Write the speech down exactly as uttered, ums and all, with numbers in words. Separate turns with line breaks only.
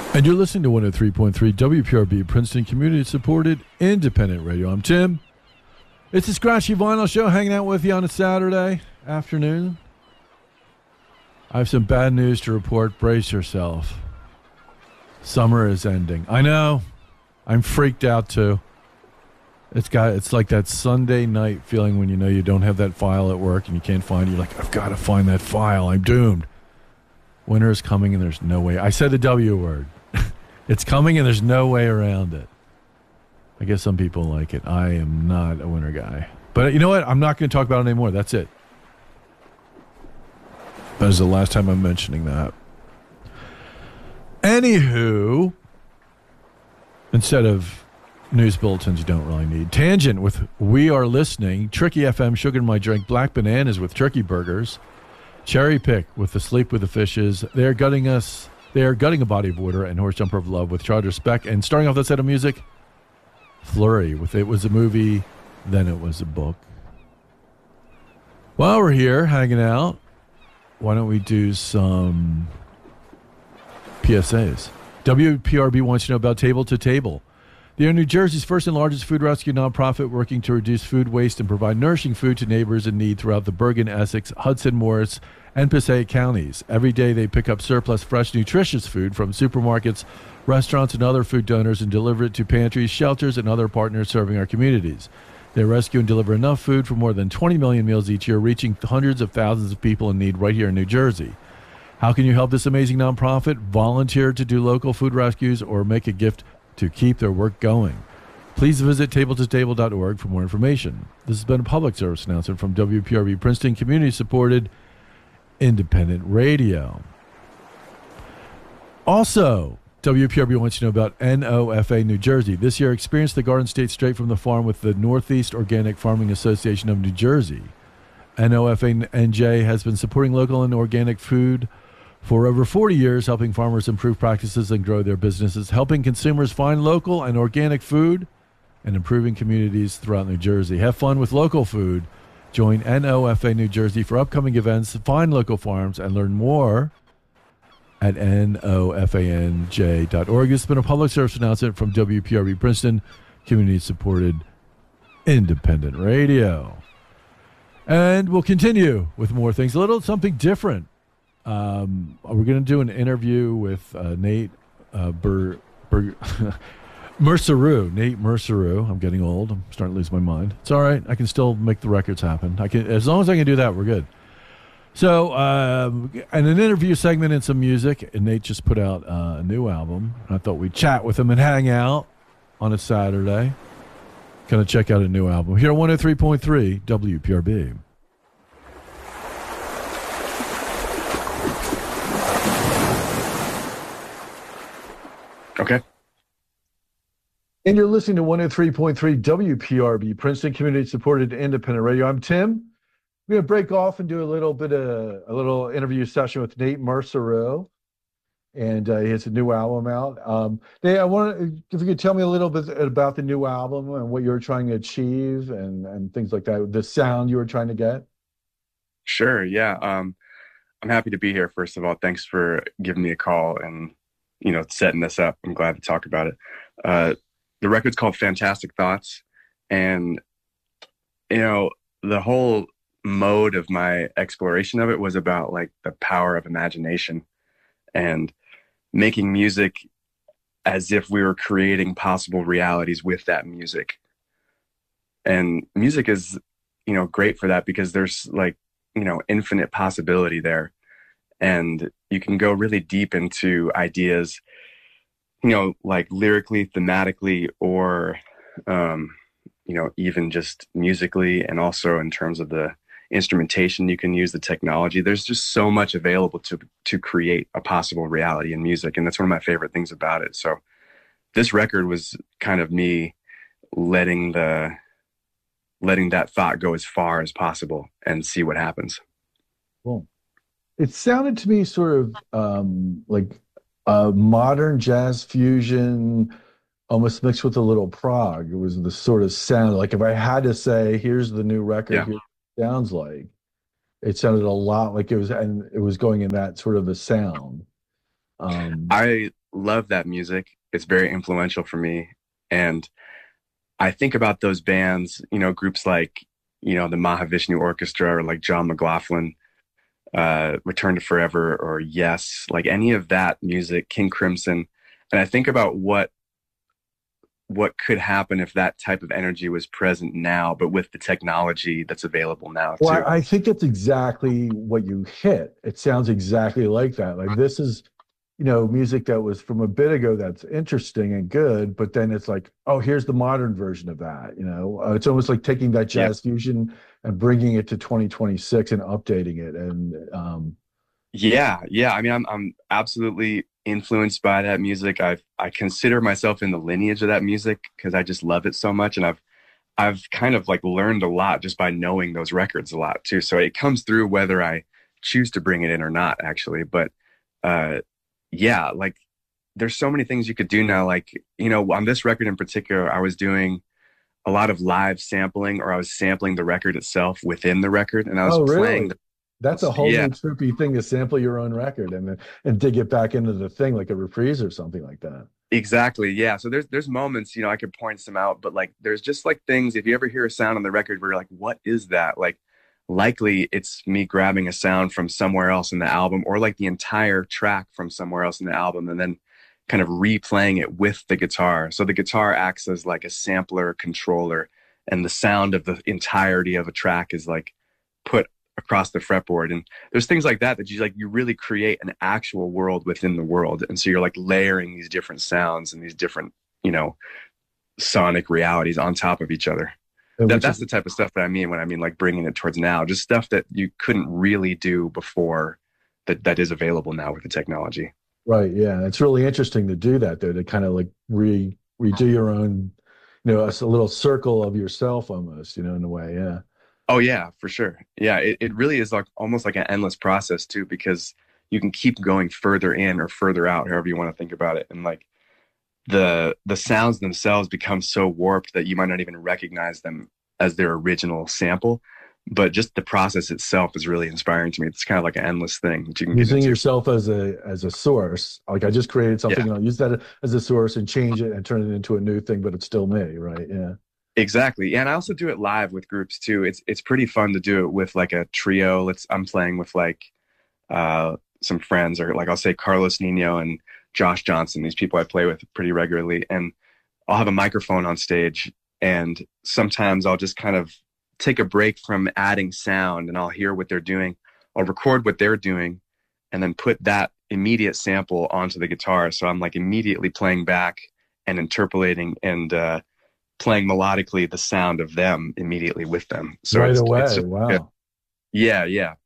And you're listening to one oh three point three W P R B, Princeton Community Supported Independent Radio. I'm Tim. It's the Scratchy Vinyl Show, hanging out with you on a Saturday afternoon. I have some bad news to report. Brace yourself. Summer is ending. I know. I'm freaked out too. It's got. It's like that Sunday night feeling when you know you don't have that file at work and you can't find it. You're like, I've got to find that file. I'm doomed. Winter is coming and there's no way. I said the W word. It's coming and there's no way around it. I guess some people like it. I am not a winter guy. But you know what? I'm not going to talk about it anymore. That's it. That is the last time I'm mentioning that. Anywho, instead of news bulletins you don't really need. Tangent with We Are Listening. Tricky F M, Sugar in My Drink. Black Bananas with Turkey Burgers. Cherry Pick with The Sleep with the Fishes. They're gutting us. They are gutting a body of water and Horse Jumper of Love with Charter Speck. And starting off that set of music, Flurry with It Was a Movie, Then It Was a Book. While we're here hanging out, why don't we do some P S As? W P R B wants to know about Table to Table. They are New Jersey's first and largest food rescue nonprofit working to reduce food waste and provide nourishing food to neighbors in need throughout the Bergen, Essex, Hudson, Morris, and Passaic counties. Every day they pick up surplus, fresh, nutritious food from supermarkets, restaurants, and other food donors and deliver it to pantries, shelters, and other partners serving our communities. They rescue and deliver enough food for more than twenty million meals each year, reaching hundreds of thousands of people in need right here in New Jersey. How can you help this amazing nonprofit? Volunteer to do local food rescues or make a gift to keep their work going. Please visit table to table dot org for more information. This has been a public service announcement from W P R B Princeton Community Supported Independent Radio. Also, W P R B wants you to know about N O F A New Jersey. This year, experience the Garden State straight from the farm with the Northeast Organic Farming Association of New Jersey. N O F A N J has been supporting local and organic food for over forty years, helping farmers improve practices and grow their businesses, helping consumers find local and organic food, and improving communities throughout New Jersey. Have fun with local food. Join N O F A New Jersey for upcoming events, find local farms, and learn more at N O F A N J dot org. This has been a public service announcement from W P R B Princeton, community-supported independent radio. And we'll continue with more things, a little something different. Um, we're going to do an interview with uh, Nate uh, Bur- Bur- Mercereau. Nate Mercereau. I'm getting old. I'm starting to lose my mind. It's all right. I can still make the records happen. I can, as long as I can do that, we're good. So, um, and an interview segment and some music. And Nate just put out uh, a new album. I thought we'd chat with him and hang out on a Saturday. Kind of check out a new album here on one oh three point three W P R B.
Okay.
And you're listening to one oh three point three W P R B, Princeton Community Supported Independent Radio. I'm Tim. We're going to break off and do a little bit of a little interview session with Nate Mercereau. And uh, he has a new album out. Um, Nate, I want if you could tell me a little bit about the new album and what you're trying to achieve and, and things like that, the sound you were trying to get.
Sure. Yeah. Um, I'm happy to be here. First of all, thanks for giving me a call and, you know, setting this up. I'm glad to talk about it. Uh, the record's called Fantastic Thoughts. And, you know, the whole mode of my exploration of it was about like the power of imagination and making music as if we were creating possible realities with that music. And music is, you know, great for that because there's like, you know, infinite possibility there. And you can go really deep into ideas, you know, like lyrically, thematically, or, um, you know, even just musically, and also in terms of the instrumentation you can use, the technology. There's just so much available to to create a possible reality in music. And that's one of my favorite things about it. So this record was kind of me letting the letting that thought go as far as possible and see what happens.
Cool. It sounded to me sort of um, like a modern jazz fusion, almost mixed with a little prog. It was the sort of sound, like if I had to say, here's the new record,
Yeah.
here's what it sounds like. It sounded a lot like it was, and it was going in that sort of a sound. Um,
I love that music. It's very influential for me. And I think about those bands, you know, groups like, you know, the Mahavishnu Orchestra or like John McLaughlin, uh, Return to Forever or Yes, like any of that music, King Crimson. And I think about what what could happen if that type of energy was present now, but with the technology that's available now too.
Well, I I think that's exactly what you hit. It sounds exactly like that. Like this is, you know, music that was from a bit ago that's interesting and good, but then it's like, oh, here's the modern version of that. You know, uh, it's almost like taking that
Yeah.
jazz fusion and bringing it to twenty twenty-six and updating it. And um,
Yeah, yeah. I mean, I'm I'm absolutely influenced by that music. I I consider myself in the lineage of that music because I just love it so much, and I've I've kind of like learned a lot just by knowing those records a lot too. So it comes through whether I choose to bring it in or not, actually. But uh, yeah, like there's so many things you could do now. Like, you know, on this record in particular, I was doing a lot of live sampling, or I was sampling the record itself within the record, and I was
oh,
playing
really?
the
That's a whole
yeah.
new trippy thing to sample your own record and then and dig it back into the thing like a reprise or something like that.
Exactly. Yeah. So there's there's moments, you know, I could point some out, but like there's just like things, if you ever hear a sound on the record where you're like, what is that? Like likely it's me grabbing a sound from somewhere else in the album, or like the entire track from somewhere else in the album, and then kind of replaying it with the guitar. So the guitar acts as like a sampler controller, and the sound of the entirety of a track is like put across the fretboard. And there's things like that that you like you really create an actual world within the world. And so you're like layering these different sounds and these different, you know, sonic realities on top of each other. That, that's
is,
the type of stuff that I mean when I mean like bringing it towards now, just stuff that you couldn't really do before that that is available now with the technology.
right. Yeah. It's really interesting to do that though, to kind of like re redo your own, you know, a, a little circle of yourself almost, you know, in a way. Yeah.
Oh yeah, for sure. Yeah, it, it really is like almost like an endless process too, because you can keep going further in or further out, however you want to think about it. And like the the sounds themselves become so warped that you might not even recognize them as their original sample. But just the process itself is really inspiring to me. It's kind of like an endless thing that you can
Using
get into.
yourself as a as a source. Like I just created something
Yeah.
and I'll use that as a source and change it and turn it into a new thing, but it's still me, right? Yeah.
Exactly. Yeah, and I also do it live with groups too. It's it's pretty fun to do it with like a trio. Let's I'm playing with like uh some friends, or like I'll say Carlos Nino and Josh Johnson, these people I play with pretty regularly, and I'll have a microphone on stage, and sometimes I'll just kind of take a break from adding sound and I'll hear what they're doing. I'll record what they're doing and then put that immediate sample onto the guitar. So I'm like immediately playing back and interpolating and uh playing melodically the sound of them immediately with them. So
right
it's,
away.
it's just,
wow.
yeah, yeah.